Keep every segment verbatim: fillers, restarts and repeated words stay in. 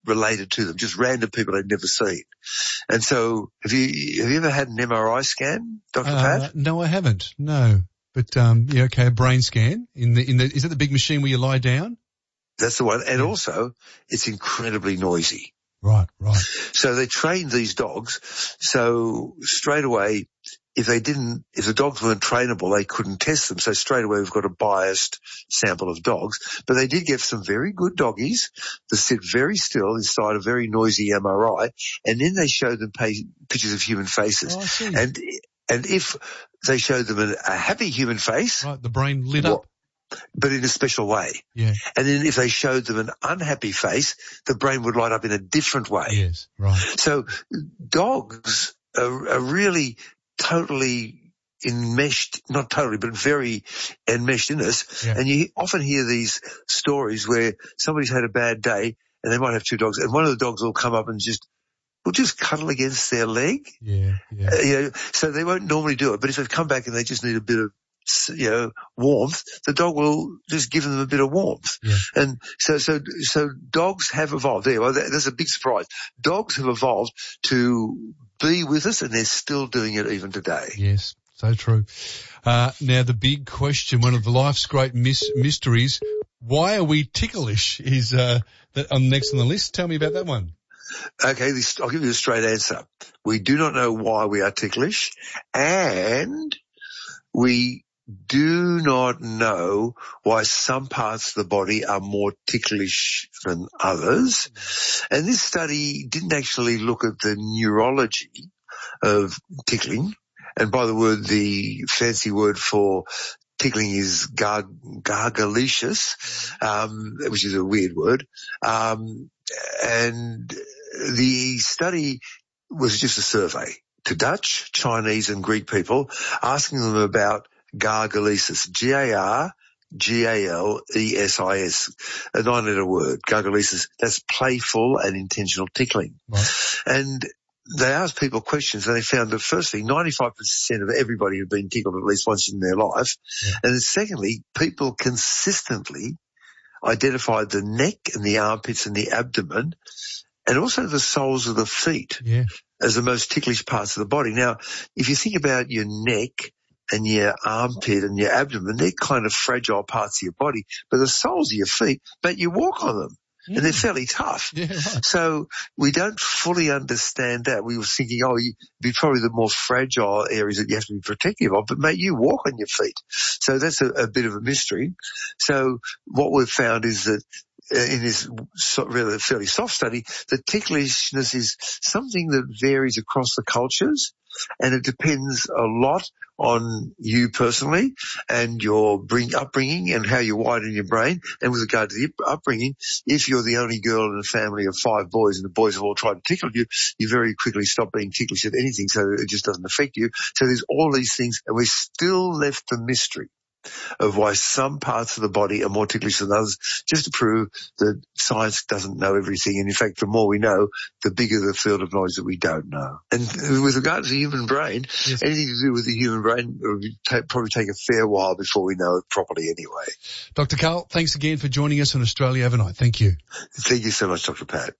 related to them, just random people they'd never seen. And so have you, have you ever had an M R I scan, Doctor Uh, Pat? no, I haven't. No. But, um, yeah, okay, a brain scan in the, in the, is that the big machine where you lie down? That's the one. And Yeah. also, it's incredibly noisy. Right, right. So they trained these dogs. So straight away, if they didn't, if the dogs weren't trainable, they couldn't test them. So straight away, we've got a biased sample of dogs. But they did get some very good doggies that sit very still inside a very noisy M R I. And then they showed them pay, pictures of human faces. Oh, I see. And, and if they showed them a, a happy human face, Right, the brain lit well, up. but in a special way. Yeah. And then if they showed them an unhappy face, the brain would light up in a different way. Yes, right. So dogs are, are really totally enmeshed, not totally, but very enmeshed in us. Yeah. And you often hear these stories where somebody's had a bad day and they might have two dogs, and one of the dogs will come up and just will just cuddle against their leg. Yeah, yeah. Uh, you know, so they won't normally do it. But if they've come back and they just need a bit of, you know, warmth, the dog will just give them a bit of warmth. Yeah. And so, so, so dogs have evolved. There, well, that, that's a big surprise. Dogs have evolved to be with us, and they're still doing it even today. Yes, so true. Uh, now the big question, one of the life's great mis- mysteries, why are we ticklish is, uh, that on next on the list. Tell me about that one. Okay, this, I'll give you a straight answer. We do not know why we are ticklish, and we do not know why some parts of the body are more ticklish than others. And this study didn't actually look at the neurology of tickling. And by the word, the fancy word for tickling is gar- gargalicious, um, which is a weird word. Um, and the study was just a survey to Dutch, Chinese and Greek people, asking them about gargalesis, G A R G A L E S I S, a nine-letter word, gargalesis. That's playful and intentional tickling. Right. And they asked people questions, and they found that firstly, ninety-five percent of everybody had been tickled at least once in their life. Yeah. And then secondly, people consistently identified the neck and the armpits and the abdomen and also the soles of the feet yeah. as the most ticklish parts of the body. Now, if you think about your neck and your armpit and your abdomen, they're kind of fragile parts of your body, but the soles of your feet, but you walk on them. Yeah. And they're fairly tough. Yeah, right. So we don't fully understand that. We were thinking, oh, you'd be probably the more fragile areas that you have to be protective of, but mate, you walk on your feet. So that's a, a bit of a mystery. So what we've found is that in this really fairly soft study, the ticklishness is something that varies across the cultures, and it depends a lot on you personally and your bring upbringing and how you're wired in your brain. And with regard to the upbringing, if you're the only girl in a family of five boys and the boys have all tried to tickle you, you very quickly stop being ticklish at anything, so it just doesn't affect you. So there's all these things, and we're still left the mystery of why some parts of the body are more ticklish than others, just to prove that science doesn't know everything. And in fact, the more we know, the bigger the field of knowledge that we don't know. And with regard to the human brain, yes. anything to do with the human brain will take, probably take a fair while before we know it properly anyway. Doctor Karl, thanks again for joining us on Australia Overnight. Thank you. Thank you so much, Doctor Pat.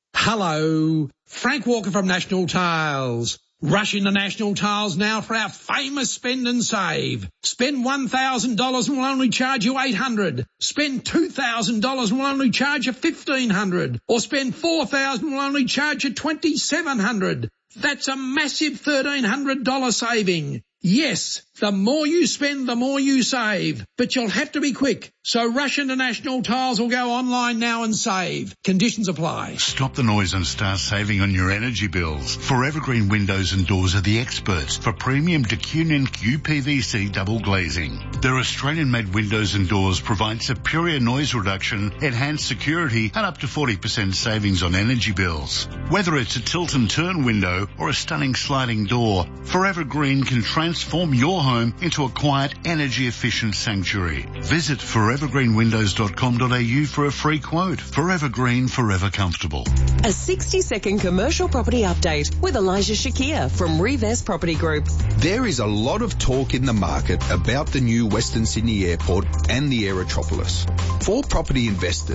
Hello, Frank Walker from National Tiles. Rush into National Tiles now for our famous spend and save. Spend one thousand dollars and we'll only charge you eight hundred dollars. Spend two thousand dollars and we'll only charge you fifteen hundred dollars. Or spend four thousand dollars and we'll only charge you twenty-seven hundred dollars. That's a massive thirteen hundred dollars saving. Yes, the more you spend, the more you save. But you'll have to be quick. So rush into National Tiles or go online now and save. Conditions apply. Stop the noise and start saving on your energy bills. Forever Green Windows and Doors are the experts for premium de Cunnin U P V C double glazing. Their Australian-made windows and doors provide superior noise reduction, enhanced security, and up to forty percent savings on energy bills. Whether it's a tilt and turn window or a stunning sliding door, Forever Green can transform your home into a quiet, energy-efficient sanctuary. Visit forever green windows dot com dot a u for a free quote. Forever Green, forever comfortable. A sixty-second commercial property update with Elijah Shakir from Revest Property Group. There is a lot of talk in the market about the new Western Sydney Airport and the Aerotropolis. For property investors,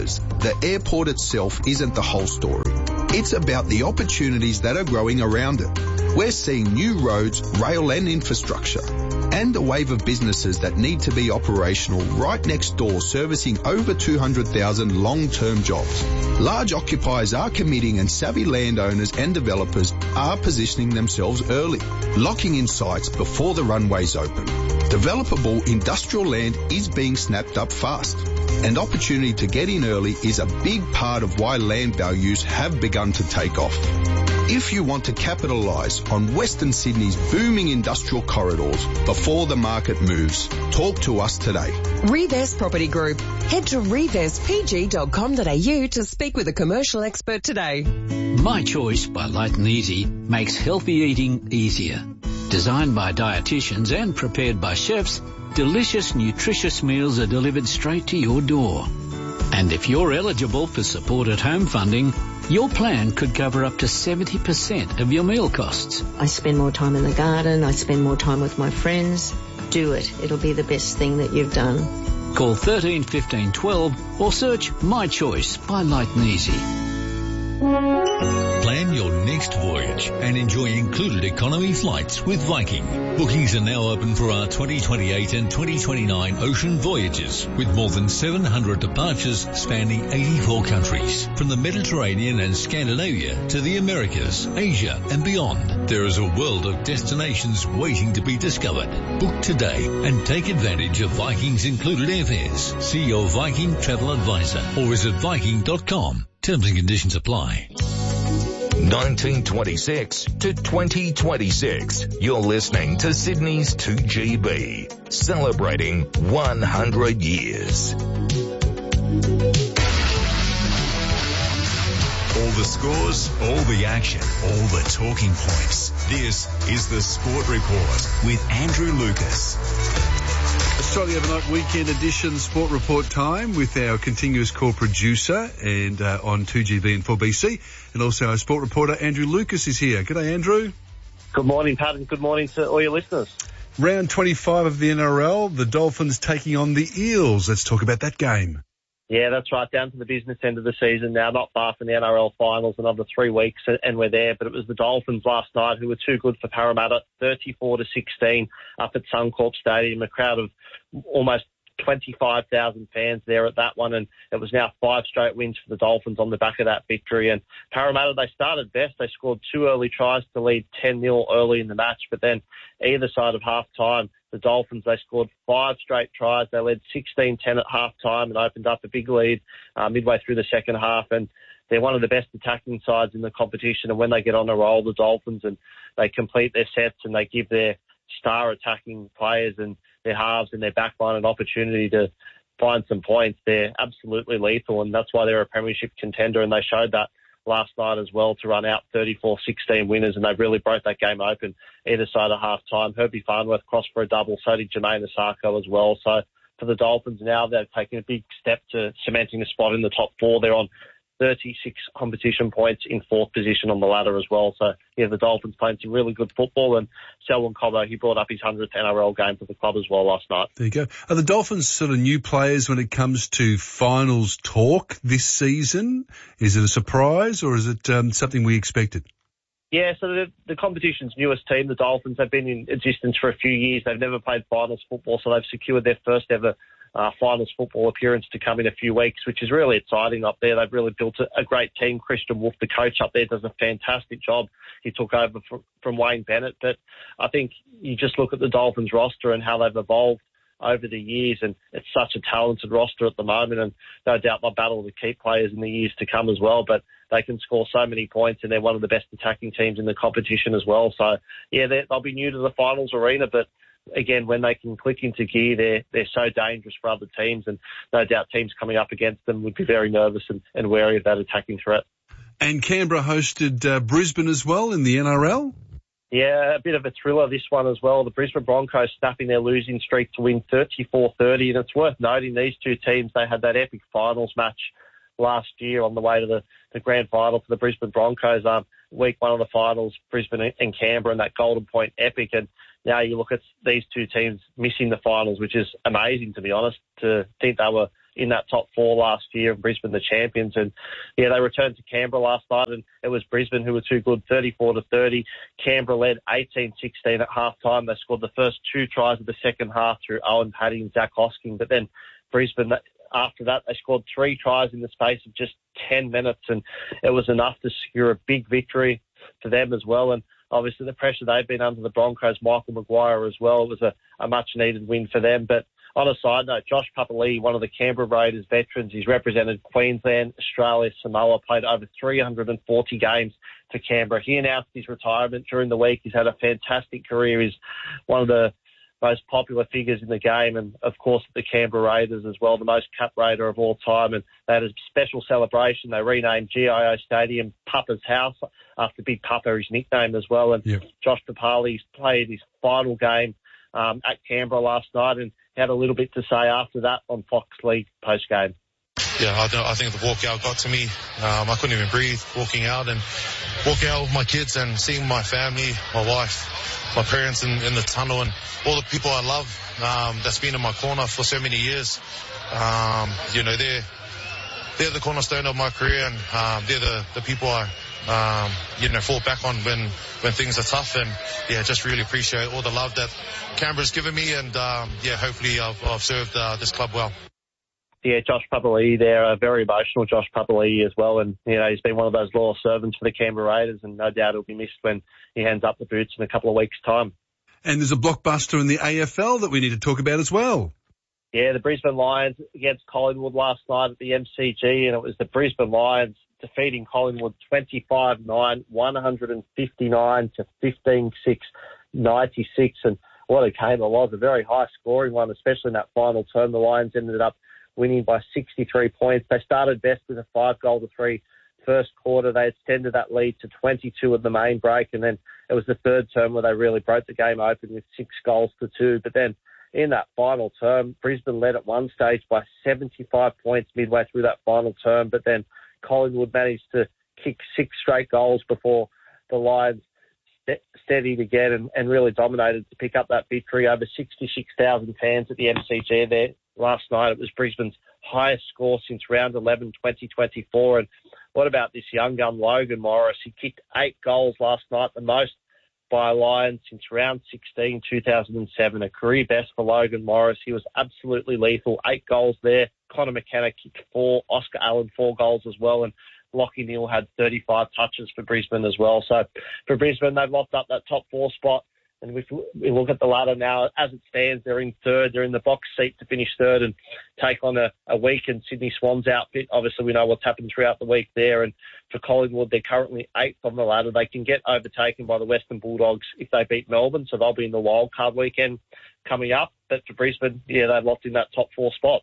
the airport itself isn't the whole story. It's about the opportunities that are growing around it. We're seeing new roads, rail and infrastructure, and a wave of businesses that need to be operational right next door, servicing over two hundred thousand long-term jobs. Large occupiers are committing, and savvy landowners and developers are positioning themselves early, locking in sites before the runways open. Developable industrial land is being snapped up fast, and opportunity to get in early is a big part of why land values have begun to take off. If you want to capitalise on Western Sydney's booming industrial corridors before the market moves, talk to us today. Reves Property Group. Head to reves p g dot com dot a u to speak with a commercial expert today. My Choice by Light and Easy makes healthy eating easier. Designed by dietitians and prepared by chefs, delicious, nutritious meals are delivered straight to your door. And if you're eligible for support at home funding, your plan could cover up to seventy percent of your meal costs. I spend more time in the garden. I spend more time with my friends. Do it. It'll be the best thing that you've done. Call thirteen fifteen twelve or search My Choice by Light and Easy. Plan your next voyage and enjoy included economy flights with Viking. Bookings are now open for our twenty twenty-eight and twenty twenty-nine ocean voyages, with more than seven hundred departures spanning eighty-four countries. From the Mediterranean and Scandinavia to the Americas, Asia and beyond, there is a world of destinations waiting to be discovered. Book today and take advantage of Viking's included airfares. See your Viking travel advisor or visit viking dot com. Terms and conditions apply. nineteen twenty-six to twenty twenty-six. You're listening to Sydney's two G B, celebrating one hundred years. All the scores, all the action, all the talking points. This is the Sport Report with Andrew Lucas. Australia Overnight Weekend Edition Sport Report time with our continuous core producer and uh, on two G B and four B C, and also our sport reporter Andrew Lucas is here. G'day, Andrew. Good morning, Pat, and good morning to all your listeners. Round twenty-five of the N R L, the Dolphins taking on the Eels. Let's talk about that game. Yeah, that's right, down to the business end of the season now, not far from the N R L finals, another three weeks, and we're there. But it was the Dolphins last night who were too good for Parramatta, thirty-four to sixteen up at Suncorp Stadium, a crowd of almost twenty-five thousand fans there at that one, and it was now five straight wins for the Dolphins on the back of that victory. And Parramatta, they started best. They scored two early tries to lead ten nil early in the match, but then either side of half-time, the Dolphins, they scored five straight tries. They led sixteen ten at half-time and opened up a big lead uh, midway through the second half, and they're one of the best attacking sides in the competition, and when they get on a roll, the Dolphins, and they complete their sets and they give their star attacking players and their halves and their backline an opportunity to find some points, they're absolutely lethal, and that's why they're a premiership contender, and they showed that last night as well to run out thirty-four sixteen winners, and they really broke that game open either side of half-time. Herbie Farnworth crossed for a double, so did Jermaine Asako as well. So for the Dolphins now, they've taken a big step to cementing a spot in the top four. They're on thirty-six competition points in fourth position on the ladder as well. So, yeah, the Dolphins playing some really good football, and Selwyn Cobbo, he brought up his hundredth N R L game for the club as well last night. There you go. Are the Dolphins sort of new players when it comes to finals talk this season? Is it a surprise, or is it um, something we expected? Yeah, so the, the competition's newest team, the Dolphins, have been in existence for a few years. They've never played finals football, so they've secured their first ever Uh, finals football appearance to come in a few weeks, which is really exciting up there. They've really built a, a great team. Christian Wolf, the coach up there, does a fantastic job. He took over from, from Wayne Bennett. But I think you just look at the Dolphins roster and how they've evolved over the years, and it's such a talented roster at the moment, and no doubt they'll battle to keep players in the years to come as well. But they can score so many points, and they're one of the best attacking teams in the competition as well. So, yeah, they'll be new to the finals arena, but again, when they can click into gear, they're, they're so dangerous for other teams, and no doubt teams coming up against them would be very nervous and, and wary of that attacking threat. And Canberra hosted uh, Brisbane as well in the N R L? Yeah, a bit of a thriller, this one as well. The Brisbane Broncos snapping their losing streak to win thirty-four thirty, and it's worth noting these two teams, they had that epic finals match last year on the way to the, the grand final for the Brisbane Broncos. Um, week one of the finals, Brisbane and Canberra, and that Golden Point epic, and now you look at these two teams missing the finals, which is amazing, to be honest, to think they were in that top four last year, and Brisbane the champions. And yeah, they returned to Canberra last night, and it was Brisbane who were too good, thirty-four to thirty. Canberra led eighteen sixteen at half time. They scored the first two tries of the second half through Owen Paddy and Zach Hosking, but then Brisbane, after that, they scored three tries in the space of just ten minutes, and it was enough to secure a big victory for them as well. And obviously the pressure they've been under, the Broncos, Michael Maguire as well, was a, a much-needed win for them. But on a side note, Josh Papali'i, one of the Canberra Raiders veterans, he's represented Queensland, Australia, Samoa, played over three hundred forty games for Canberra. He announced his retirement during the week. He's had a fantastic career. He's one of the most popular figures in the game, and of course the Canberra Raiders as well, the most cap raider of all time. And they had a special celebration. They renamed G I O Stadium Papa's House after Big Papa, his nickname as well. And yep. Josh Papali'i played his final game um, at Canberra last night, and had a little bit to say after that on Fox League post game. Yeah, I, don't, I think the walkout got to me. Um, I couldn't even breathe walking out and walking out with my kids and seeing my family, my wife, my parents in, in the tunnel, and all the people I love um, that's been in my corner for so many years. Um, you know, they're they're the cornerstone of my career, and um, they're the, the people I um, you know fall back on when when things are tough. And yeah, just really appreciate all the love that Canberra's given me, and um, yeah, hopefully I've, I've served uh, this club well. Yeah, Josh Papali'i there, a very emotional Josh Papali'i as well. And, you know, he's been one of those loyal servants for the Canberra Raiders, and no doubt he'll be missed when he hands up the boots in a couple of weeks' time. And there's a blockbuster in the A F L that we need to talk about as well. Yeah, the Brisbane Lions against Collingwood last night at the M C G, and it was the Brisbane Lions defeating Collingwood twenty-five nine, one fifty-nine to fifteen six, ninety-six. And what a game it was, a very high-scoring one, especially in that final term. The Lions ended up winning by sixty-three points. They started best with a five-goal to three first quarter. They extended that lead to twenty-two at the main break, and then it was the third term where they really broke the game open with six goals to two. But then in that final term, Brisbane led at one stage by seventy-five points midway through that final term, but then Collingwood managed to kick six straight goals before the Lions st- steadied again and, and really dominated to pick up that victory. Over sixty-six thousand fans at the M C G there last night. It was Brisbane's highest score since round eleven, twenty twenty-four. And what about this young gun, Logan Morris? He kicked eight goals last night, the most by a Lion since round sixteen, two thousand seven. A career best for Logan Morris. He was absolutely lethal. Eight goals there. Connor McKenna kicked four. Oscar Allen, four goals as well. And Lachie Neale had thirty-five touches for Brisbane as well. So for Brisbane, they've locked up that top four spot. And if we look at the ladder now, as it stands, they're in third. They're in the box seat to finish third and take on a, a weakened Sydney Swans outfit. Obviously, we know what's happened throughout the week there. And for Collingwood, they're currently eighth on the ladder. They can get overtaken by the Western Bulldogs if they beat Melbourne, so they'll be in the wild card weekend coming up. But for Brisbane, yeah, they've locked in that top four spot.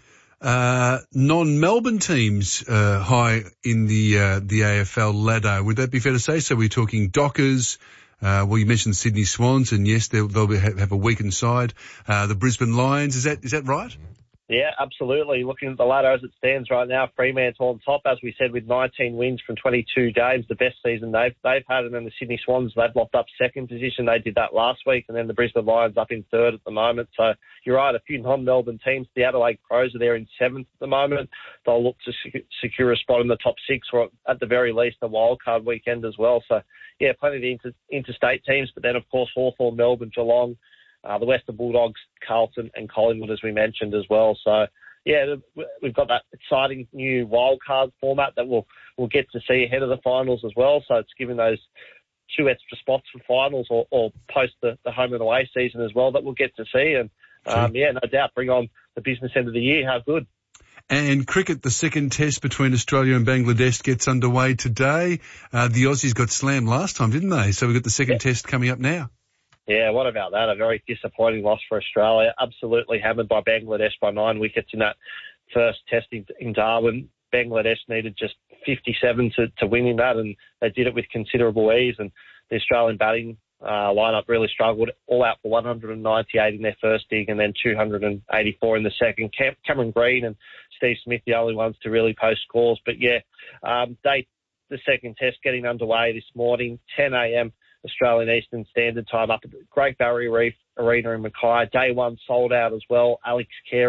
Uh, non-Melbourne teams uh, high in the uh, the A F L ladder. Would that be fair to say? So we're talking Dockers. Uh, well, you mentioned Sydney Swans, and yes, they'll, they'll be, have a weakened side. Uh, the Brisbane Lions, is that is that right? Yeah, absolutely. Looking at the ladder as it stands right now, Fremantle on top, as we said, with nineteen wins from twenty-two games, the best season they've they've had. And then the Sydney Swans, they've locked up second position. They did that last week. And then the Brisbane Lions up in third at the moment. So you're right, a few non-Melbourne teams. The Adelaide Crows are there in seventh at the moment. They'll look to sec- secure a spot in the top six, or at the very least a wildcard weekend as well. So, yeah, plenty of the inter- interstate teams. But then, of course, Hawthorn, Melbourne, Geelong, Uh, the Western Bulldogs, Carlton and Collingwood, as we mentioned as well. So, yeah, we've got that exciting new wildcard format that we'll, we'll get to see ahead of the finals as well. So it's giving those two extra spots for finals or, or post the, the home and away season as well that we'll get to see. And, um, yeah, no doubt, bring on the business end of the year. How good. And cricket, the second test between Australia and Bangladesh gets underway today. Uh, the Aussies got slammed last time, didn't they? So we've got the second yeah. test coming up now. Yeah, what about that? A very disappointing loss for Australia. Absolutely hammered by Bangladesh by nine wickets in that first test in, in Darwin. Bangladesh needed just fifty-seven to, to win in that, and they did it with considerable ease. And the Australian batting uh, lineup really struggled, all out for one hundred ninety-eight in their first dig and then two hundred eighty-four in the second. Cam- Cameron Green and Steve Smith, the only ones to really post scores. But yeah, um, they, the second test getting underway this morning, ten a.m. Australian Eastern Standard Time up at the Great Barrier Reef Arena in Mackay. Day one sold out as well. Alex Carey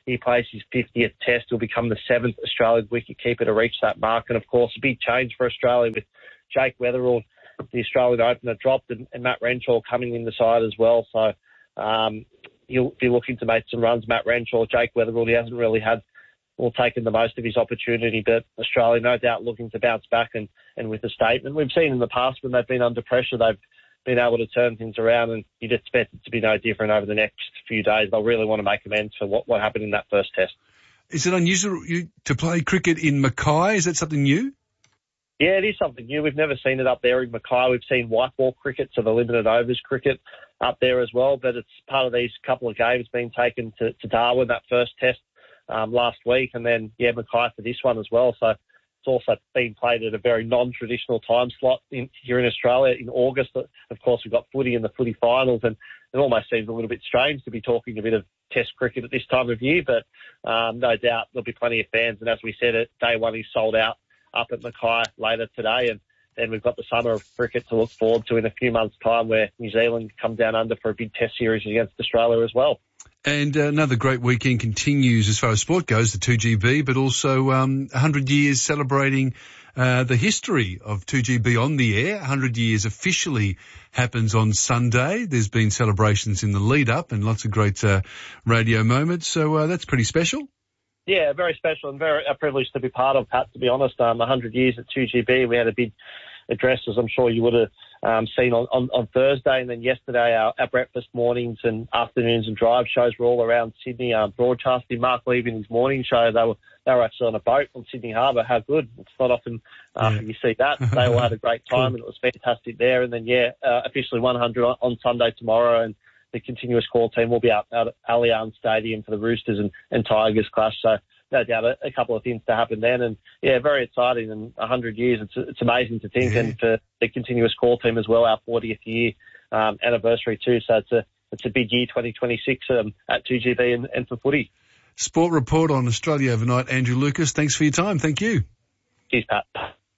he plays his fiftieth test. He'll become the seventh Australian wicketkeeper to reach that mark. And, of course, a big change for Australia with Jake Weatherall, the Australian opener, dropped, and, and Matt Renshaw coming in the side as well. So um, he'll be looking to make some runs. Matt Renshaw, Jake Weatherall, he hasn't really had or taken the most of his opportunity, but Australia no doubt looking to bounce back and, and with a statement. We've seen in the past when they've been under pressure, they've been able to turn things around, and you'd expect it to be no different over the next few days. They'll really want to make amends for what, what happened in that first test. Is it unusual to play cricket in Mackay? Is that something new? Yeah, it is something new. We've never seen it up there in Mackay. We've seen white ball cricket, so the limited overs cricket up there as well, but it's part of these couple of games being taken to, to Darwin, that first test um, last week, and then, yeah, Mackay for this one as well. So it's also being played at a very non-traditional time slot in, here in Australia in August. Of course, we've got footy in the footy finals, and it almost seems a little bit strange to be talking a bit of test cricket at this time of year, but um, no doubt there'll be plenty of fans. And as we said, it, day one is sold out up at Mackay later today, and then we've got the summer of cricket to look forward to in a few months' time, where New Zealand come down under for a big test series against Australia as well. And uh, another great weekend continues as far as sport goes, the two G B, but also um, one hundred years celebrating uh, the history of two G B on the air. one hundred years officially happens on Sunday. There's been celebrations in the lead up and lots of great uh, radio moments, so uh, that's pretty special. Yeah, very special and very a privilege to be part of, Pat, to be honest. Um, one hundred years at two G B. We had a big address, as I'm sure you would have um, seen on, on, on Thursday. And then yesterday, our, our breakfast mornings and afternoons and drive shows were all around Sydney, um, broadcasting. Mark leaving his morning show, they were they were actually on a boat on Sydney Harbour. How good. It's not often uh, yeah. you see that. They all had a great time, cool. And it was fantastic there. And then, yeah, uh, officially one hundred on, on Sunday tomorrow, and the continuous call team will be out, out at Allianz Stadium for the Roosters and, and Tigers clash. So no doubt a, a couple of things to happen then. And, yeah, very exciting. And one hundred years, it's it's amazing to think. Yeah. And for the continuous call team as well, our fortieth year um, anniversary too. So it's a it's a big year, twenty twenty-six, um, at two G B and, and for footy. Sport Report on Australia Overnight. Andrew Lucas, thanks for your time. Thank you. Cheers, Pat.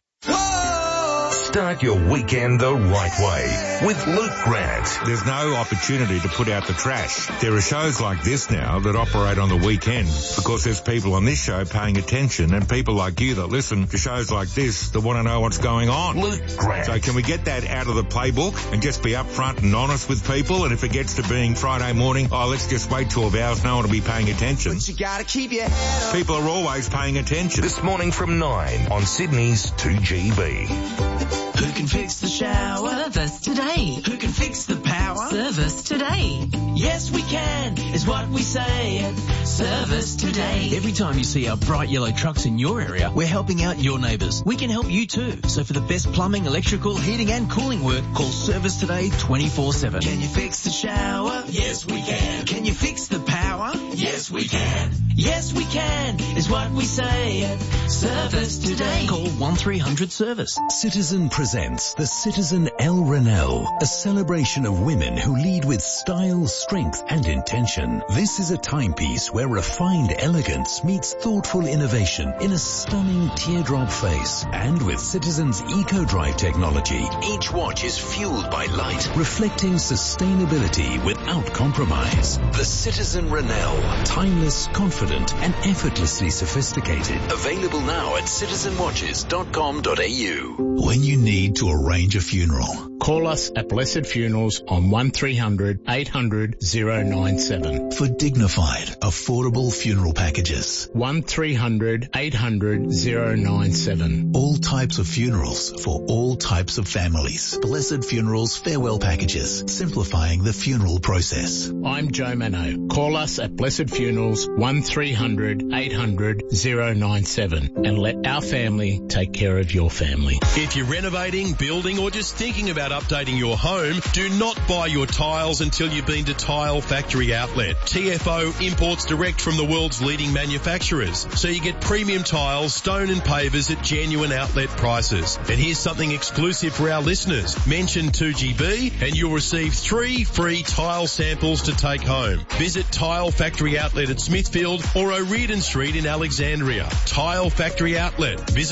Start your weekend the right way with Luke Grant. There's no opportunity to put out the trash. There are shows like this now that operate on the weekend because there's people on this show paying attention, and people like you that listen to shows like this that want to know what's going on. Luke Grant. So can we get that out of the playbook and just be upfront and honest with people? And if it gets to being Friday morning, oh, let's just wait twelve hours, no one will be paying attention. But you gotta keep your head up. People are always paying attention. This morning from nine on Sydney's two G B. Who can fix the shower? Service today. Who can fix the power? Service today. Yes, we can, is what we say at Service Today. Every time you see our bright yellow trucks in your area, we're helping out your neighbours. We can help you too. So for the best plumbing, electrical, heating and cooling work, call Service Today twenty-four seven. Can you fix the shower? Yes, we can. Can you fix the power? Yes, we can. Yes, we can, is what we say at Service Today. Call one three hundred service. Citizen presents the Citizen El Renelle, a celebration of women who lead with style, strength and intention. This is a timepiece where refined elegance meets thoughtful innovation in a stunning teardrop face. And with Citizen's EcoDrive technology, each watch is fueled by light, reflecting sustainability without compromise. The Citizen Renelle, timeless, confident and effortlessly sophisticated. Available now at citizen watches dot com dot a u. When you need to arrange a funeral, call us at Blessed Funerals on one three hundred eight hundred oh nine seven. For dignified, affordable funeral packages. one three hundred eight hundred oh nine seven. All types of funerals for all types of families. Blessed Funerals farewell packages, simplifying the funeral process. I'm Joe Mano. Call us at Blessed Funerals one three hundred eight hundred oh nine seven and let our family take care of your family. If you're renovating, building or just thinking about updating your home, do not buy your tiles until you've been to Tile Factory Outlet. T F O imports direct from the world's leading manufacturers, so you get premium tiles, stone and pavers at genuine outlet prices. And here's something exclusive for our listeners. Mention two G B and you'll receive three free tile samples to take home. Visit Tile Factory Outlet at Smithfield or O'Riordan Street in Alexandria. Tile Factory Outlet. Visit them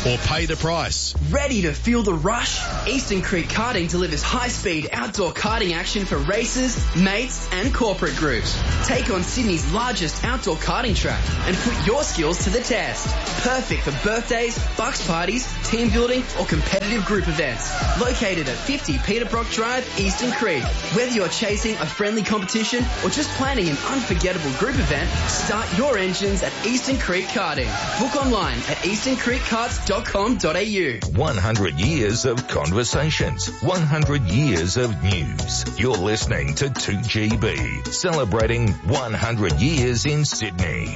or pay the price. Ready to feel the rush? Eastern Creek Karting delivers high-speed outdoor karting action for races, mates and corporate groups. Take on Sydney's largest outdoor karting track and put your skills to the test. Perfect for birthdays, bucks parties, team building or competitive group events. Located at fifty Peter Brock Drive, Eastern Creek. Whether you're chasing a friendly competition or just planning an unforgettable group event, start your engines at Eastern Creek Karting. Book online at eastern creek karts dot com dot a u. one hundred years of conversations, one hundred years of news. You're listening to two G B, celebrating one hundred years in Sydney.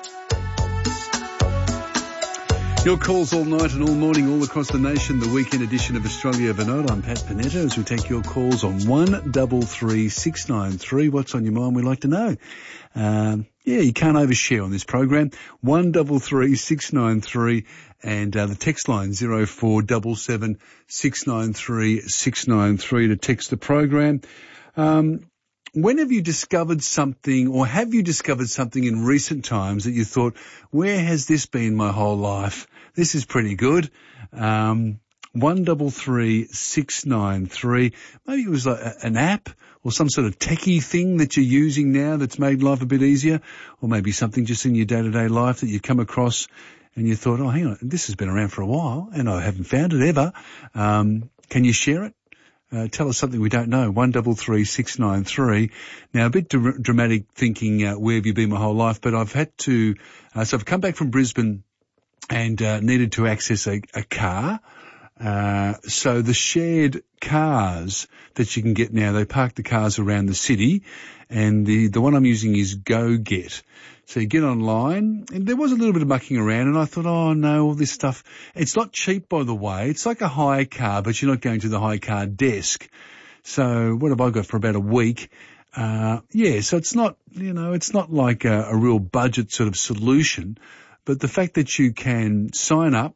Your calls all night and all morning all across the nation, the weekend edition of Australia Overnight. I'm Pat Panetta as we take your calls on one double three six nine three. What's on your mind? We'd like to know. Um, yeah, you can't overshare on this program. one double three six nine three and uh, the text line zero four seven seven six nine three six nine three to text the program. Um, When have you discovered something, or have you discovered something in recent times that you thought, where has this been my whole life? This is pretty good. Um, one double three six nine three. Maybe it was like a, an app or some sort of techie thing that you're using now that's made life a bit easier, or maybe something just in your day-to-day life that you come across and you thought, oh, hang on, this has been around for a while and I haven't found it ever. Um, can you share it? Uh, tell us something we don't know. one double three six nine three. Now, a bit dr- dramatic thinking, uh, where have you been my whole life? But I've had to, uh, so I've come back from Brisbane and uh, needed to access a, a car. Uh, so the shared cars that you can get now, they park the cars around the city, and the, the one I'm using is GoGet. So you get online, and there was a little bit of mucking around, and I thought, oh no, all this stuff, it's not cheap, by the way. It's like a hire car, but you're not going to the hire car desk. So what have I got for about a week? Uh, yeah, so it's not, you know, it's not like a, a real budget sort of solution, but the fact that you can sign up,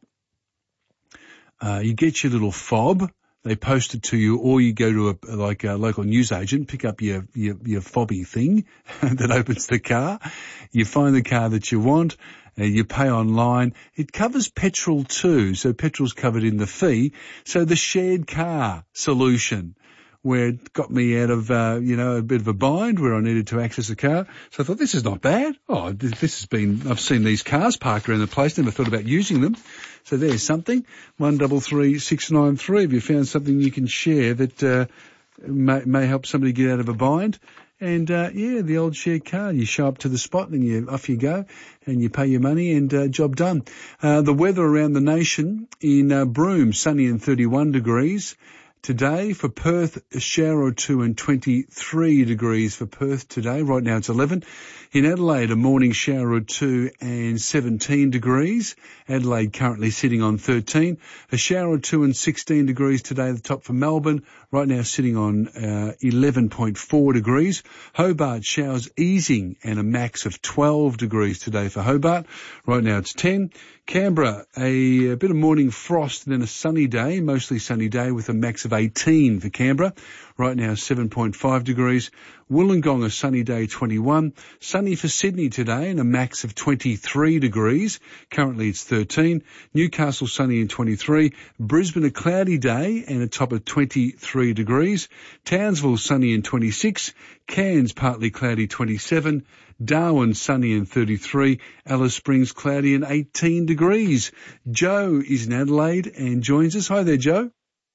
uh, you get your little fob, they post it to you, or you go to a, like a local newsagent, pick up your, your, your fobby thing that opens the car. You find the car that you want, and you pay online. It covers petrol too, so petrol's covered in the fee. So the shared car solution, where it got me out of, uh, you know, a bit of a bind where I needed to access a car. So I thought, this is not bad. Oh, this has been, I've seen these cars parked around the place, never thought about using them. So there's something. one double three six nine three. Have you found something you can share that, uh, may, may help somebody get out of a bind? And, uh, yeah, the old shared car. You show up to the spot and you, off you go and you pay your money and, uh, job done. Uh, the weather around the nation in, uh, Broome, sunny and thirty-one degrees. Today for Perth, a shower or two and twenty-three degrees for Perth today. Right now it's eleven. In Adelaide, a morning shower or two and seventeen degrees. Adelaide currently sitting on thirteen. A shower or two and sixteen degrees today, the top for Melbourne. Right now sitting on uh, eleven point four degrees. Hobart showers easing and a max of twelve degrees today for Hobart. Right now it's ten. Canberra, a, a bit of morning frost and then a sunny day, mostly sunny day with a max of eighteen for Canberra. Right now seven point five degrees. Wollongong, a sunny day, twenty-one. Sunny for Sydney today and a max of twenty-three degrees. Currently it's thirteen. Newcastle, sunny and twenty-three. Brisbane, a cloudy day and a top of twenty-three degrees. Townsville, sunny and twenty-six. Cairns, partly cloudy, twenty-seven. Darwin, sunny and thirty-three. Alice Springs, cloudy and eighteen degrees. Joe is in Adelaide and joins us. Hi there, Joe.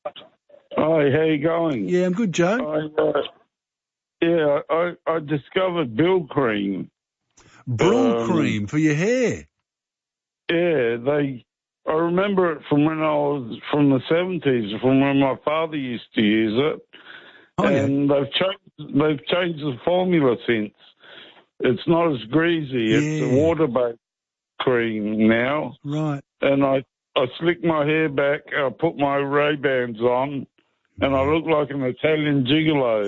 Hi, how you going? Yeah, I'm good, Joe. I, uh, yeah, I, I discovered Brill cream. Brill um, cream for your hair? Yeah, they. I remember it from when I was from the seventies, from when my father used to use it, oh, and yeah. they've changed. They've changed the formula since. It's not as greasy. Yeah. It's a water-based cream now. Right. And I, I slick my hair back. I put my Ray-Bans on. And I look like an Italian gigolo.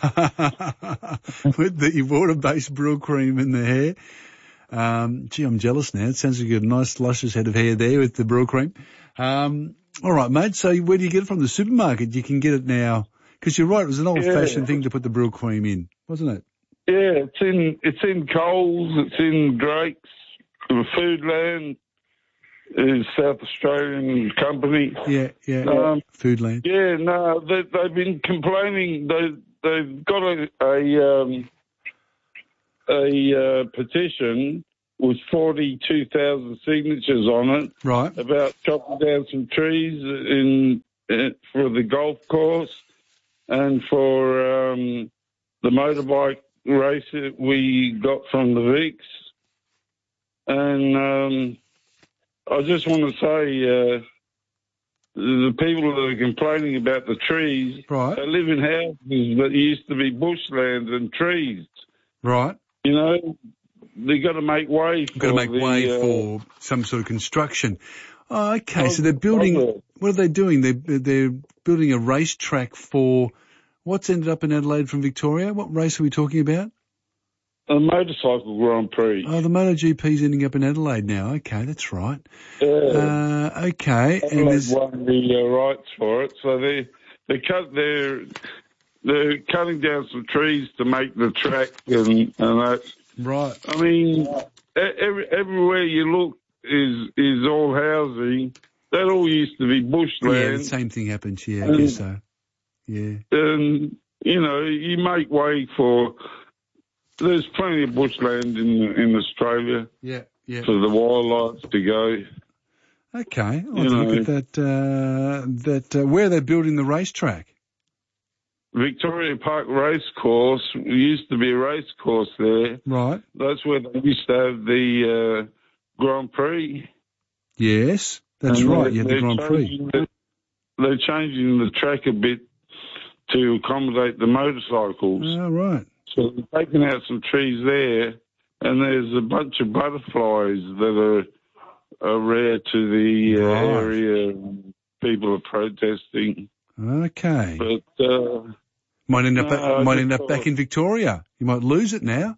With the water-based Brill cream in the hair. Um, gee, I'm jealous now. It sounds like you've got a nice luscious head of hair there with the Brill cream. Um, all right, mate. So where do you get it from? The supermarket? You can get it now. Because you're right, it was an old-fashioned yeah. thing to put the Brill cream in, wasn't it? Yeah, it's in it's in Coles, it's in Drake's, Foodland. is South Australian company. Yeah, yeah. Um, Foodland. Yeah, no, they, they've been complaining. They they've got a a, um, a uh, petition with forty-two thousand signatures on it. Right. About chopping down some trees in, in for the golf course and for um, the motorbike race that we got from the Vicks. And um, I just want to say, uh, the people that are complaining about the trees, right. they live in houses that used to be bushland and trees. Right. You know, they've got to make way for Got to make the, way uh, for some sort of construction. Oh, okay, Oh, so they're building, oh, what are they doing? They're, they're building a racetrack for, what's ended up in Adelaide from Victoria? What race are we talking about? a motorcycle Grand Prix. Oh, the MotoGP's ending up in Adelaide now. Okay, that's right. Yeah. Uh, okay. And Adelaide there's, won the uh, rights for it, so they they cut they're they're cutting down some trees to make the track and and that. Right. I mean, every, everywhere you look is is all housing. That all used to be bushland. yeah, the same thing happened here, I And- guess so. Yeah. And you know, you make way for. There's plenty of bushland in in Australia. Yeah, yeah. For the wildlife to go. Okay, I'll You have a look know. at that. Uh, that uh, where they're building the racetrack. Victoria Park Racecourse used to be a race course there. Right. That's where they used to have the uh, Grand Prix. Yes, that's And right. they're- Yeah, the they're Grand Prix. changing the- they're changing the track a bit to accommodate the motorcycles. Oh, right. So they're taking out some trees there, and there's a bunch of butterflies that are, are rare to the uh, Right. area. People are protesting. Okay. But uh, Might end up. no, I might just end up thought- back in Victoria. You might lose it now.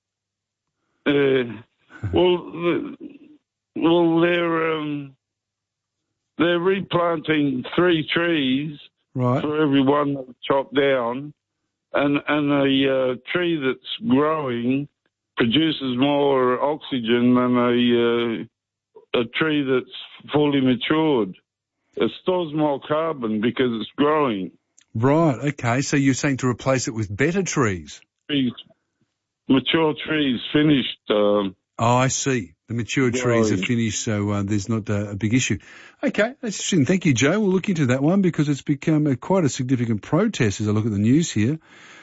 Uh, well, the, well, they're um, they're replanting three trees Right. for every one that's chopped down, and and a uh, tree that's growing produces more oxygen than a uh, a tree that's fully matured. It stores more carbon because it's growing. Right. Okay. So you're saying to replace it with better trees? Trees, mature trees finished. Um, Oh, I see. The mature trees are Growing. finished, so uh, there's not uh, a big issue. Okay, that's interesting. Thank you, Joe. We'll look into that one because it's become a, quite a significant protest as I look at the news here.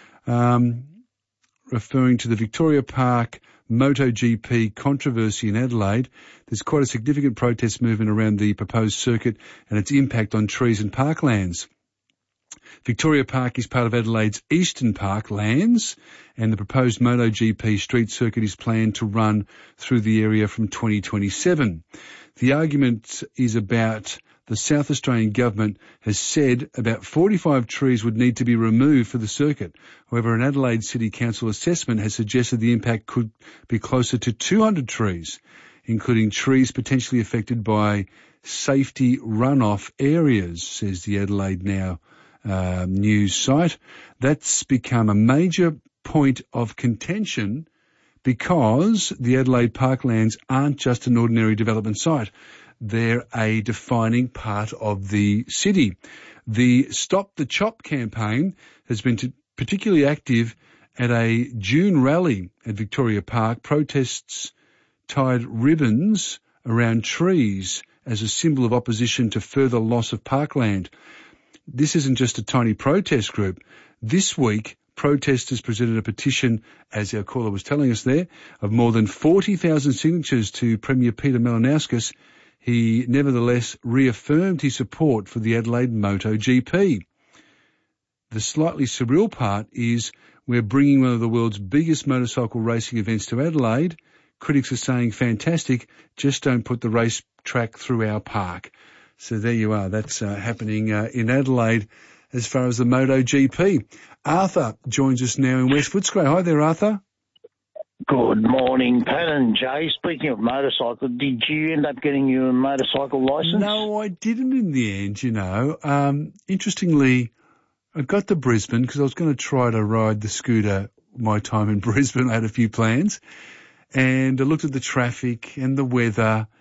Um, referring to the Victoria Park MotoGP controversy in Adelaide, there's quite a significant protest movement around the proposed circuit and its impact on trees and parklands. Victoria Park is part of Adelaide's Eastern Park lands, and the proposed MotoGP street circuit is planned to run through the area from twenty twenty-seven. The argument is about the South Australian government has said about forty-five trees would need to be removed for the circuit. However, an Adelaide City Council assessment has suggested the impact could be closer to two hundred trees, including trees potentially affected by safety runoff areas, says the Adelaide Now uh, news site. That's become a major point of contention because the Adelaide Parklands aren't just an ordinary development site. They're a defining part of the city. The Stop the Chop campaign has been t- particularly active at a June rally at Victoria Park. Protests tied ribbons around trees as a symbol of opposition to further loss of parkland. This isn't just a tiny protest group. This week, protesters presented a petition, as our caller was telling us there, of more than forty thousand signatures to Premier Peter Malinauskas. He nevertheless reaffirmed his support for the Adelaide MotoGP. The slightly surreal part is we're bringing one of the world's biggest motorcycle racing events to Adelaide. Critics are saying, fantastic, just don't put the racetrack through our park. So there you are. That's uh, happening uh, in Adelaide as far as the MotoGP. Arthur joins us now in West Footscray. Hi there, Arthur. Good morning, Pat and Jay. Speaking of motorcycle, did you end up getting your motorcycle licence? No, I didn't in the end, you know. Um, interestingly, I got to Brisbane because I was going to try to ride the scooter my time in Brisbane. I had a few plans. And I looked at the traffic and the weather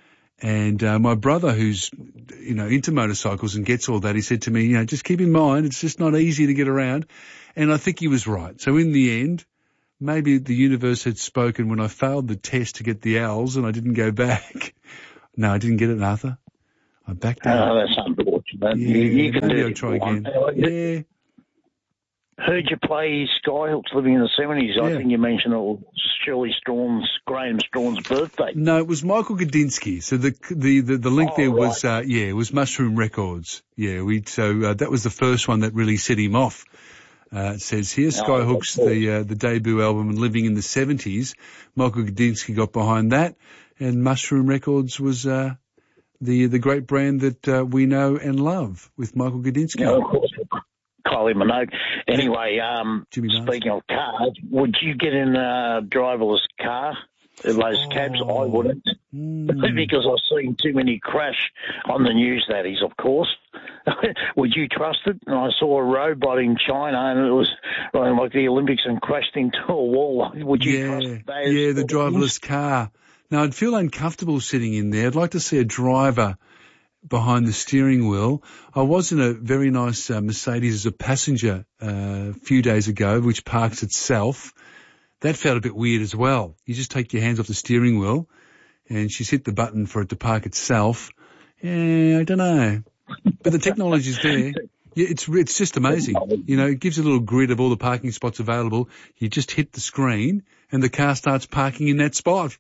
And uh, my brother, who's, you know, into motorcycles and gets all that, he said to me, you know, just keep in mind, it's just not easy to get around. And I think he was right. So in the end, maybe the universe had spoken when I failed the test to get the owls and I didn't go back. No, I didn't get it, Arthur. I backed out. Oh, that's unfortunate. Yeah, you, you can maybe do I'll it try one. again. Yeah. Heard you play Skyhooks Living in the seventies. I Yeah. think you mentioned it was Shirley Strawn's, Graham Strawn's birthday. No, it was Michael Gudinski. So the the the, the link Oh, there right. was uh, yeah, it was Mushroom Records. Yeah, we so uh, that was the first one that really set him off. Uh, it says here, Oh, Skyhooks, of the uh, the debut album and Living in the seventies. Michael Gudinski got behind that, and Mushroom Records was uh, the the great brand that uh, we know and love with Michael Gudinski. Yeah, of course. Kylie Minogue. Anyway, um, speaking of cars, would you get in a driverless car? Those cabs, I wouldn't. Mm. Because I've seen too many crash on the news, that is, of course. Would you trust it? And I saw a robot in China and it was running like the Olympics and crashed into a wall. Would you yeah, trust those? yeah, the driverless car. Now, I'd feel uncomfortable sitting in there. I'd like to see a driver behind the steering wheel. I was in a very nice uh, Mercedes as a passenger uh, a few days ago, which parks itself. That felt a bit weird as well. You just take your hands off the steering wheel and she's hit the button for it to park itself. Yeah, I don't know. But the technology's there. Yeah, it's it's just amazing. You know, it gives a little grid of all the parking spots available. You just hit the screen and the car starts parking in that spot.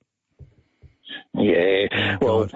Yeah, Oh, well,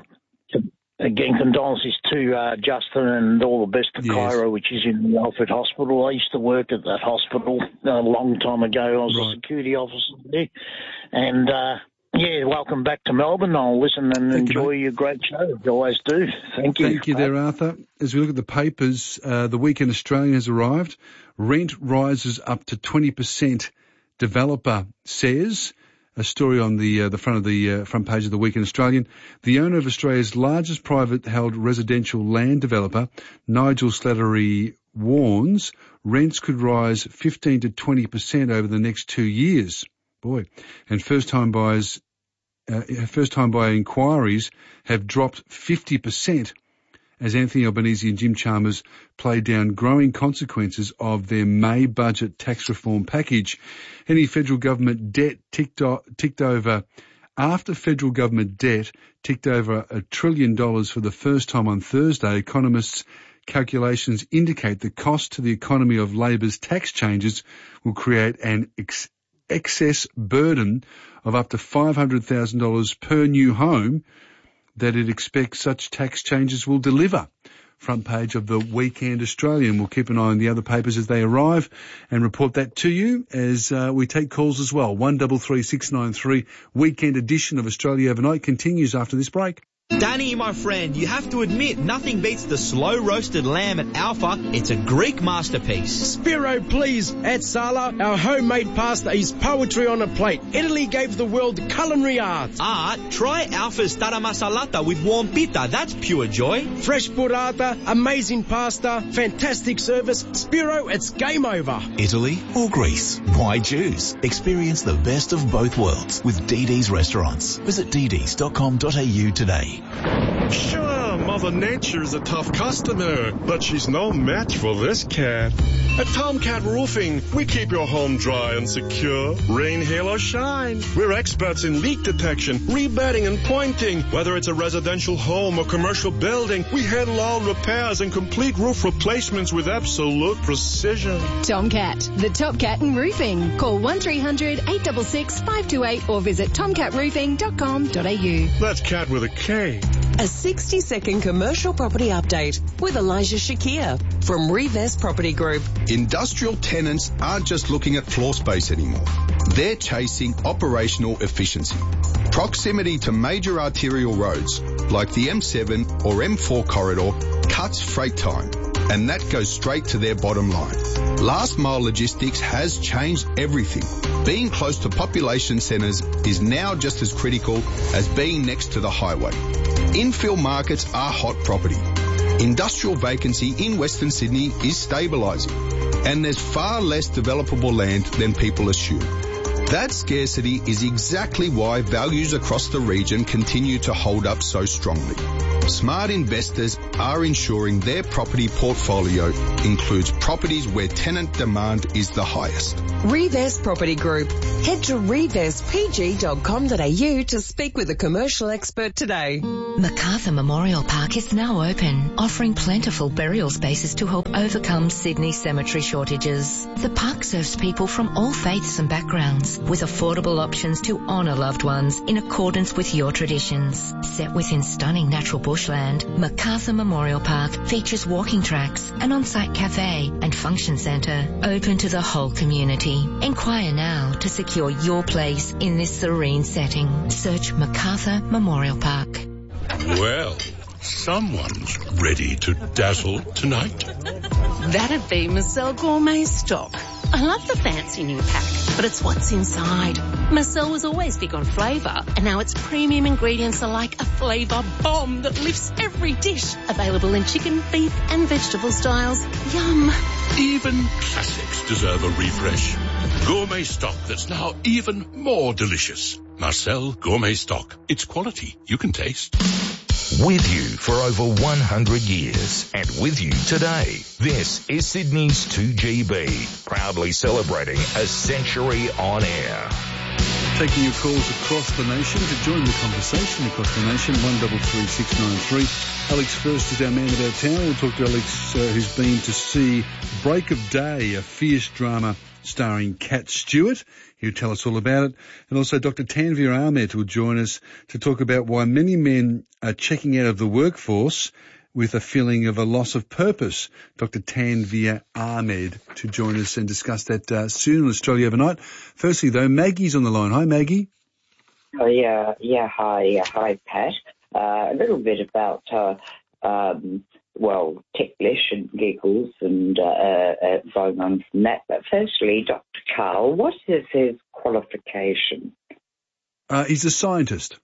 again, condolences to uh, Justin and all the best to Yes. Kyra, which is in the Alfred Hospital. I used to work at that hospital a long time ago. I was Right. a security officer there. And, uh, yeah, welcome back to Melbourne. I'll listen and Thank you, enjoy your great show. You always do. Thank you. Thank you there, Arthur. As we look at the papers, uh, the Weekend Australian has arrived. Rent rises up to twenty percent, developer says. A story on the uh, the front of the uh, front page of the Weekend Australian. The owner of Australia's largest private-held residential land developer, Nigel Slattery, warns rents could rise fifteen to twenty percent over the next two years. Boy, and first-time buyers, uh, first-time buyer inquiries have dropped fifty percent as Anthony Albanese and Jim Chalmers play down growing consequences of their May budget tax reform package. Any federal government debt ticked, o- ticked over, after federal government debt ticked over a trillion dollars for the first time on Thursday, economists' calculations indicate the cost to the economy of Labor's tax changes will create an ex- excess burden of up to five hundred thousand dollars per new home that it expects such tax changes will deliver. Front page of the Weekend Australian. We'll keep an eye on the other papers as they arrive and report that to you as uh, we take calls as well. one three three six nine three Weekend edition of Australia Overnight continues after this break. Danny, my friend, you have to admit, nothing beats the slow roasted lamb at Alpha. It's a Greek masterpiece. Spiro, please. At Sala, our homemade pasta is poetry on a plate. Italy gave the world culinary art. Art? Try Alpha's tara masalata with warm pita. That's pure joy. Fresh burrata, amazing pasta, fantastic service. Spiro, it's game over. Italy or Greece? Why choose? Experience the best of both worlds with D D's restaurants. Visit d ds dot com dot a u today. Sure, Mother Nature's a tough customer, but she's no match for this cat. At Tomcat Roofing, we keep your home dry and secure, rain, hail, or shine. We're experts in leak detection, rebedding, and pointing. Whether it's a residential home or commercial building, we handle all repairs and complete roof replacements with absolute precision. Tomcat, the top cat in roofing. Call one three hundred eight six six five two eight or visit tomcat roofing dot com dot a u. That's cat with a K. A sixty second commercial property update with Elijah Shakir from Reves Property Group. Industrial tenants aren't just looking at floor space anymore. They're chasing operational efficiency. Proximity to major arterial roads like the M seven or M four corridor cuts freight time, and that goes straight to their bottom line. Last mile logistics has changed everything. Being close to population centres is now just as critical as being next to the highway. Infill markets are hot property. Industrial vacancy in Western Sydney is stabilising, and there's far less developable land than people assume. That scarcity is exactly why values across the region continue to hold up so strongly. Smart investors are ensuring their property portfolio includes properties where tenant demand is the highest. Revest Property Group. Head to revest p g dot com dot a u to speak with a commercial expert today. Macarthur Memorial Park is now open, offering plentiful burial spaces to help overcome Sydney's cemetery shortages. The park serves people from all faiths and backgrounds, with affordable options to honour loved ones in accordance with your traditions. Set within stunning natural bushland, Macarthur Memorial Park features walking tracks, an on-site cafe and function centre open to the whole community. Inquire now to secure your place in this serene setting. Search Macarthur Memorial Park. Well, someone's ready to dazzle tonight. That'd be Marcel Gourmet Stock. I love the fancy new pack, but it's what's inside. Marcel was always big on flavour, and now its premium ingredients are like a flavour bomb that lifts every dish. Available in chicken, beef and vegetable styles. Yum. Even classics deserve a refresh. Gourmet Stock that's now even more delicious. Marcel Gourmet Stock. It's quality you can taste. With you for over one hundred years and with you today. This is Sydney's two G B, proudly celebrating a century on air. Taking your calls across the nation to join the conversation across the nation, one double three six nine three. Alex First is our man about town. We'll talk to Alex, uh, who's been to see Break of Day, a fierce drama starring Cat Stewart. He'll tell us all about it. And also Doctor Tanvir Ahmed will join us to talk about why many men are checking out of the workforce with a feeling of a loss of purpose. Doctor Tanvir Ahmed to join us and discuss that uh, soon on Australia Overnight. Firstly, though, Maggie's on the line. Hi, Maggie. Oh, yeah, yeah, hi, yeah, hi, Pat. Uh, a little bit about, uh, um, well, ticklish and giggles and uh, uh, going on from that. But firstly, Doctor Karl, what is his qualification? Uh, he's a scientist.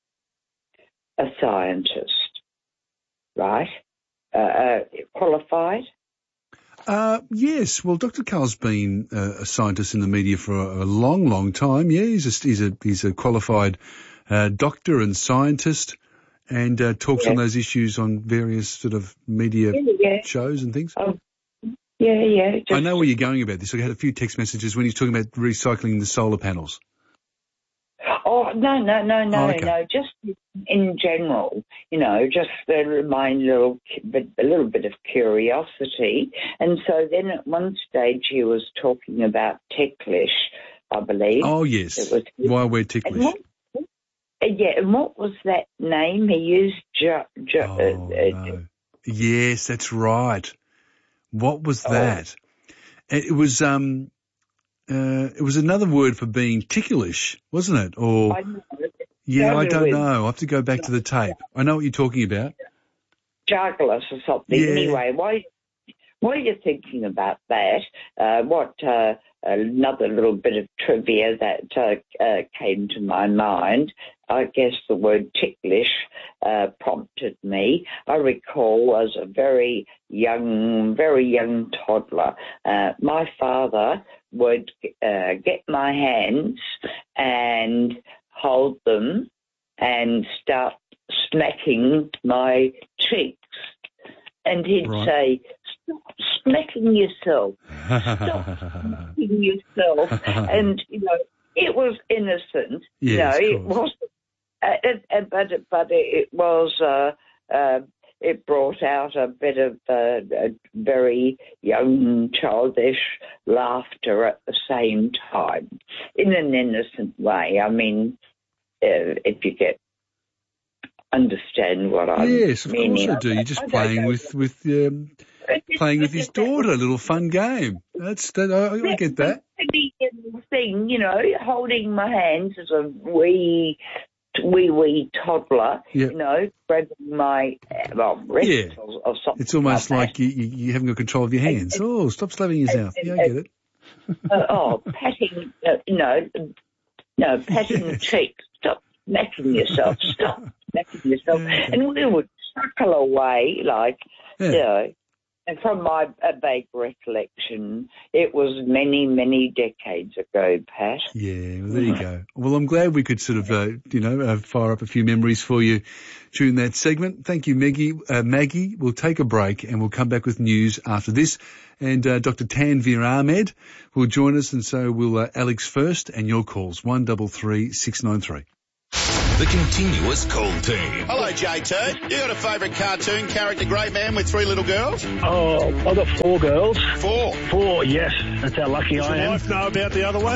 A scientist, right? Uh, uh, qualified? Uh, yes. Well, Doctor Karl's been uh, a scientist in the media for a, a long, long time. Yeah, he's a, he's a, he's a qualified uh, doctor and scientist. And uh, talks yeah. on those issues on various sort of media yeah, yeah. shows and things. Oh, yeah, yeah. Just... I know where you're going about this. I had a few text messages when he's talking about recycling the solar panels. Oh, no, no, no, no, oh, okay. no. Just in general, you know, just to remind a little, bit, a little bit of curiosity. And so then at one stage he was talking about ticklish, I believe. Oh, yes. It was, why we're ticklish. Yeah, and what was that name he used? Ju- ju- oh, uh, no. Yes, that's right. What was that? Oh. It was um, uh, it was another word for being ticklish, wasn't it? Or I yeah, I don't know. I'll have to go back to the tape. I know what you're talking about. Juggler's or something. Yeah. Anyway, why? While you're thinking about that, uh, what uh, another little bit of trivia that uh, uh, came to my mind, I guess the word ticklish uh, prompted me. I recall as a very young, very young toddler, uh, my father would uh, get my hands and hold them and start smacking my cheeks. And he'd right. say, stop smacking yourself. Stop smacking yourself. And, you know, it was innocent. Yes, you know, it wasn't, uh, it, uh, but, but it was, uh, uh, it brought out a bit of uh, a very young, childish laughter at the same time, in an innocent way. I mean, uh, if you get understand what I'm yes, of meaning. course I do. You're just playing with with um, playing with his daughter, a little fun game. That's that. I, I get that. Thing, you know, holding my hands as a wee, wee, wee toddler. Yep. You know, grabbing my well, wrist yeah. or, or something. It's almost like, like you, you, you haven't got control of your hands. And, oh, stop slapping yourself. Yeah, I get it. uh, oh, patting. Uh, no, no, patting the cheeks. Stop smacking yourself. Stop. Yourself. Yeah. And we would chuckle away like, yeah. you know, And from my a vague recollection, it was many, many decades ago, Pat. Yeah, well, there you go. Well, I'm glad we could sort of, uh, you know, uh, fire up a few memories for you during that segment. Thank you, Maggie. Uh, Maggie, we'll take a break and we'll come back with news after this. And uh, Doctor Tanvir Ahmed will join us, and so will uh, Alex first, and your calls, one double three six nine three. The continuous call team. Hello, J T. You got a favourite cartoon character, great man, with three little girls? Oh, I've got four girls. Four? Four, yes. That's how lucky Does I your am. wife know about the other one?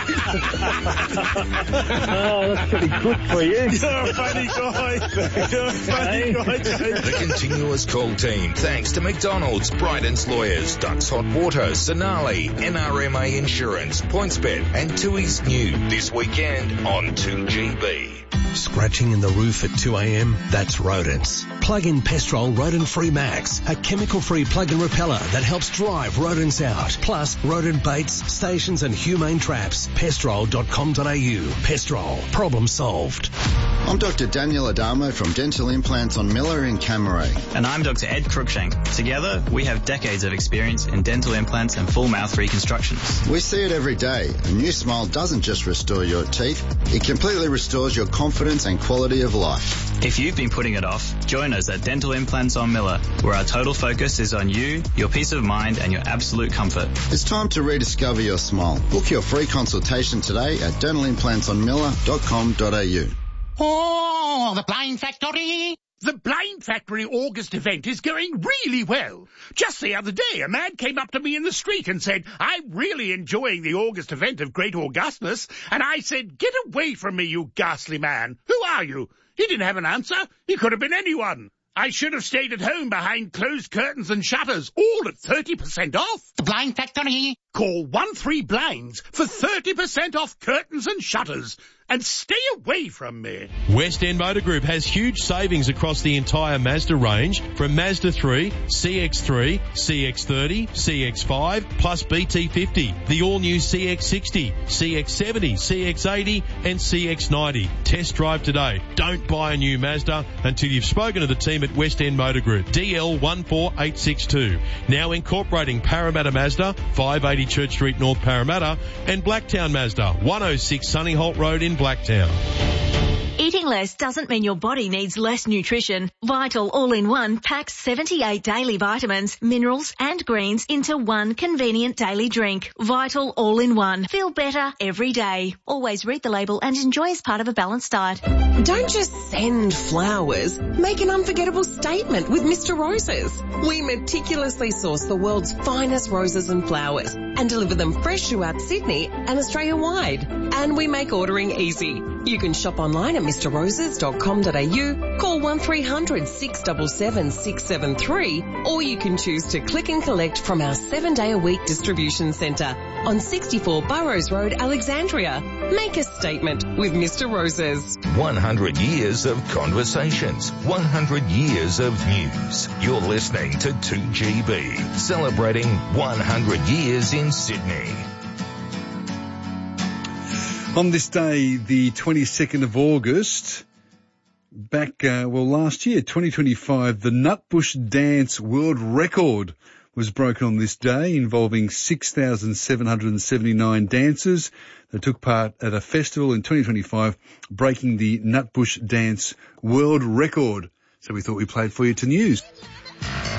Oh, that's pretty good for you. You're a funny guy. You're a funny guy, J T. The continuous call team, thanks to McDonald's, Bryden's Lawyers, Ducks Hot Water, Sonali, N R M A Insurance, PointsBet, and Tui's New this weekend on two G B. Scratching in the roof at two a.m? That's rodents. Plug in Pestrol Rodent Free Max, a chemical-free plug-in repeller that helps drive rodents out. Plus, rodent baits, stations and humane traps. pestrol dot com dot a u. Pestrol. Problem solved. I'm Doctor Daniel Adamo from Dental Implants on Miller in Camaray. And I'm Doctor Ed Cruikshank. Together, we have decades of experience in dental implants and full mouth reconstructions. We see it every day. A new smile doesn't just restore your teeth, it completely restores your confidence and quality of life. If you've been putting it off, join us at Dental Implants on Miller, where our total focus is on you, your peace of mind and your absolute comfort. It's time to rediscover your smile. Book your free consultation today at dental implants on miller dot com dot a u. Oh, the Blind Factory! The Blind Factory August event is going really well. Just the other day, a man came up to me in the street and said, I'm really enjoying the August event of Great Augustness. And I said, get away from me, you ghastly man. Who are you? He didn't have an answer. He could have been anyone. I should have stayed at home behind closed curtains and shutters, all at thirty percent off. The Blind Factory. Call one three blinds for thirty percent off curtains and shutters. And stay away from me. West End Motor Group has huge savings across the entire Mazda range, from Mazda three, C X three, C X thirty, C X five, plus B T fifty, the all-new C X sixty, C X seventy, C X eighty and C X ninety. Test drive today. Don't buy a new Mazda until you've spoken to the team at West End Motor Group. D L one four eight six two. Now incorporating Parramatta Mazda, five eighty Church Street, North Parramatta, and Blacktown Mazda, one oh six Sunny Holt Road in Blacktown. Eating less doesn't mean your body needs less nutrition. Vital All-in-One packs seventy-eight daily vitamins, minerals and greens into one convenient daily drink. Vital All-in-One. Feel better every day. Always read the label and enjoy as part of a balanced diet. Don't just send flowers. Make an unforgettable statement with Mister Roses. We meticulously source the world's finest roses and flowers and deliver them fresh throughout Sydney and Australia-wide. And we make ordering easy. You can shop online at mr roses dot com dot a u, call one three hundred six seven seven six seven three, or you can choose to click and collect from our seven-day-a-week distribution centre on sixty-four Burrows Road, Alexandria. Make a statement with Mister Roses. one hundred years of conversations, one hundred years of news. You're listening to two G B, celebrating one hundred years in Sydney. On this day, the twenty-second of August, back, uh, well, last year, twenty twenty-five, the Nutbush Dance World Record was broken on this day, involving six thousand seven hundred seventy-nine dancers that took part at a festival in twenty twenty-five, breaking the Nutbush Dance World Record. So we thought we played for you to news.